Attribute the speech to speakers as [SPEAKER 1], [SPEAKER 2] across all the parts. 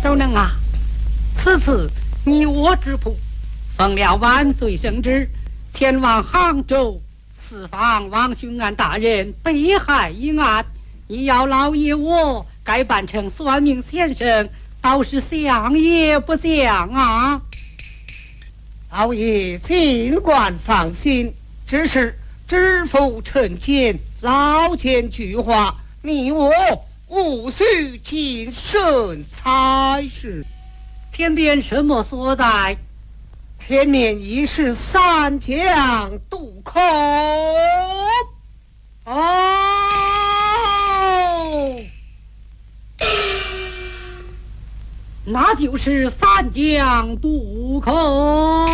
[SPEAKER 1] 守能啊，此次你我之仆奉了万岁圣旨，前往杭州四方王巡案大人被害一案，你要老爷我该扮成算命先生，倒是想也不想啊。
[SPEAKER 2] 老爷尽管放心，只是知府臣见老奸巨猾，你我务须谨慎才是。
[SPEAKER 1] 前边什么所在？
[SPEAKER 2] 前面已是三江渡口。哦，
[SPEAKER 1] 那就是三江渡口。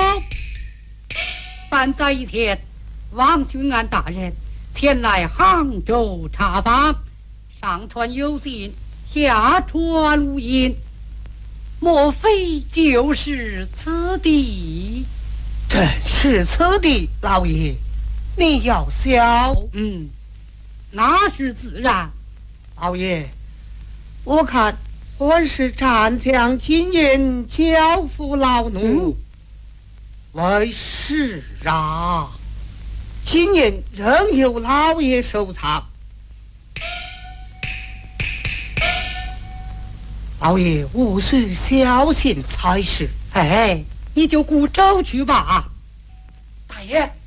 [SPEAKER 1] 半载以前，王巡案大人前来杭州查访，上传有信，下传无音，莫非就是此地？
[SPEAKER 2] 正是此地，老爷，你要小。
[SPEAKER 1] 那是自然。
[SPEAKER 2] 老爷，我看还是战将金银交付老奴为是啊。金银仍由老爷收藏，老爷务须小心才是。
[SPEAKER 1] 哎，你就顾找去吧。
[SPEAKER 2] 大爷。